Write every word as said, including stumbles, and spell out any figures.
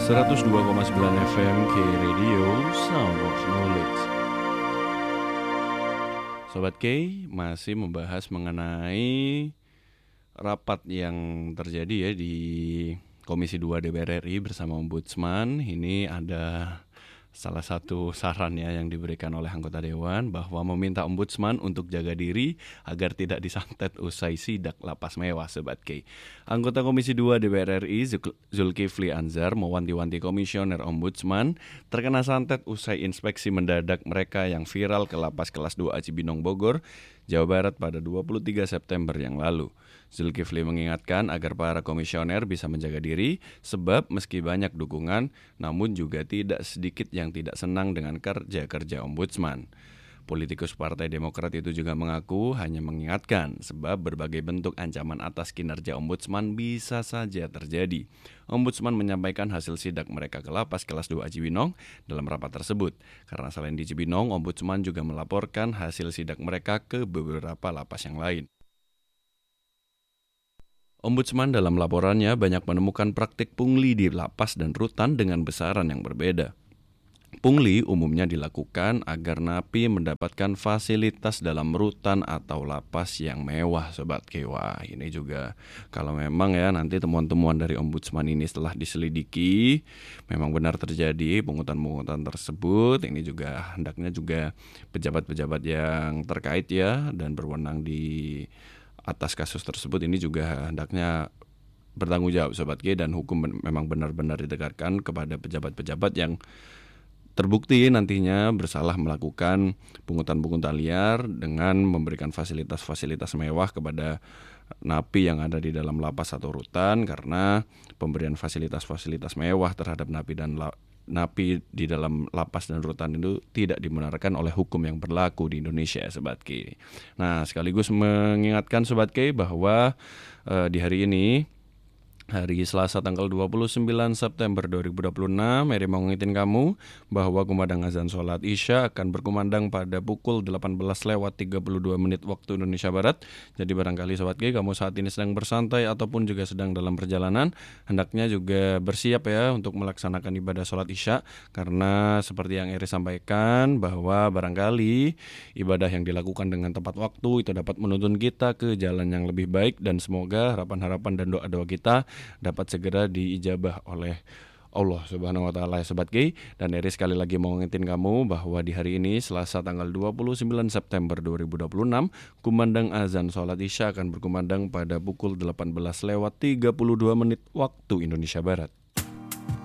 seratus dua koma sembilan F M K Radio Sound of Knowledge. Sobat K masih membahas mengenai rapat yang terjadi ya di Komisi dua D P R R I bersama Ombudsman. Ini ada salah satu sarannya yang diberikan oleh anggota Dewan bahwa meminta Ombudsman untuk jaga diri agar tidak disantet usai sidak lapas mewah, Sobat K. Anggota Komisi dua D P R R I Zulkifli Anzar mewanti-wanti Komisioner Ombudsman terkena santet usai inspeksi mendadak mereka yang viral ke lapas kelas dua A Cibinong Bogor, Jawa Barat pada dua puluh tiga September yang lalu. Zulkifli mengingatkan agar para komisioner bisa menjaga diri sebab meski banyak dukungan, namun juga tidak sedikit yang tidak senang dengan kerja-kerja Ombudsman. Politikus Partai Demokrat itu juga mengaku hanya mengingatkan sebab berbagai bentuk ancaman atas kinerja Ombudsman bisa saja terjadi. Ombudsman menyampaikan hasil sidak mereka ke lapas kelas dua A Cibinong dalam rapat tersebut. Karena selain di Cibinong, Ombudsman juga melaporkan hasil sidak mereka ke beberapa lapas yang lain. Ombudsman dalam laporannya banyak menemukan praktik pungli di lapas dan rutan dengan besaran yang berbeda. Pungli umumnya dilakukan agar napi mendapatkan fasilitas dalam rutan atau lapas yang mewah, Sobat Kewa. Ini juga kalau memang ya nanti temuan-temuan dari Ombudsman ini setelah diselidiki memang benar terjadi pungutan-pungutan tersebut, ini juga hendaknya juga pejabat-pejabat yang terkait ya dan berwenang di atas kasus tersebut ini juga hendaknya bertanggung jawab, Sobat G, dan hukum memang benar-benar ditegakkan kepada pejabat-pejabat yang terbukti nantinya bersalah melakukan pungutan-pungutan liar dengan memberikan fasilitas-fasilitas mewah kepada napi yang ada di dalam lapas atau rutan, karena pemberian fasilitas-fasilitas mewah terhadap napi dan la- napi di dalam lapas dan rutan itu tidak dibenarkan oleh hukum yang berlaku di Indonesia, Sobat K. Nah, sekaligus mengingatkan Sobat K bahwa eh, di hari ini, hari Selasa tanggal dua puluh sembilan September dua ribu dua puluh enam, Mary mau ngingetin kamu bahwa kumandang azan sholat Isya akan berkumandang pada pukul delapan belas lewat tiga puluh dua menit waktu Indonesia Barat. Jadi barangkali Sobat G, kamu saat ini sedang bersantai ataupun juga sedang dalam perjalanan, hendaknya juga bersiap ya untuk melaksanakan ibadah sholat Isya, karena seperti yang Eri sampaikan bahwa barangkali ibadah yang dilakukan dengan tepat waktu itu dapat menuntun kita ke jalan yang lebih baik, dan semoga harapan-harapan dan doa-doa kita dapat segera diijabah oleh Allah Subhanahu wa taala, Sobat G. Dan Eri sekali lagi mau ngingetin kamu bahwa di hari ini Selasa tanggal dua puluh sembilan September dua ribu dua puluh enam, kumandang azan salat Isya akan berkumandang pada pukul delapan belas lewat tiga puluh dua menit waktu Indonesia Barat.